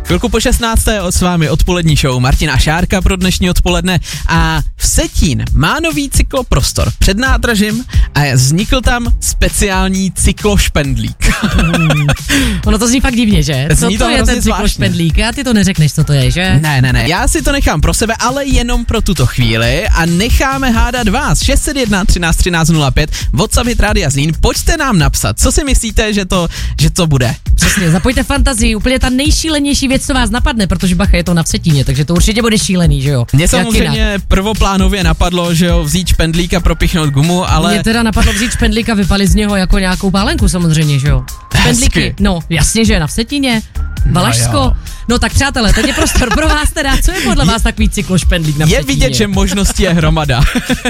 Chvilku po 16. s vámi odpolední show Martina Šárka pro dnešní odpoledne a Vsetín má nový cykloprostor před nádražím a vznikl tam speciální cyklošpendlík. Ono to zní fakt divně, že? Co to je ten cyklošpendlík? A ty to neřekneš, co to je, že? Ne. Já si to nechám pro sebe, ale jenom pro tuto chvíli a necháme hádat vás. 601 13 13 05, WhatsApp Hit Rádia Zlín. Pojďte nám napsat, co si myslíte, že to bude. Přesně, zapojte fantazii, úplně ta nejšílenější věc, co vás napadne, protože bacha, je to na Vsetíně, takže to určitě bude šílený, že jo? Mně samozřejmě prvoplánově napadlo, že jo, vzít špendlík a propichnout gumu, ale... Mně teda napadlo vzít špendlík a vypalit z něho jako nějakou pálenku samozřejmě, že jo? Špendlíky, no jasně, že na Vsetíně, Valašsko. No tak přátelé, teď je prostor pro vás teda, co je podle vás takový cyklošpendlík na Vsetíně? Je vidět, že možností je hromada.